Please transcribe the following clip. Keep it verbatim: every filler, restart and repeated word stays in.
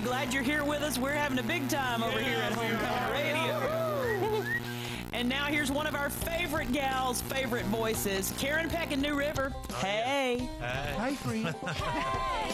Glad you're here with us. We're having a big time over here at Homecoming Radio. And now here's one of our favorite gals' favorite voices, Karen Peck in New River. Hey. Hey. Hey, friend. Hey.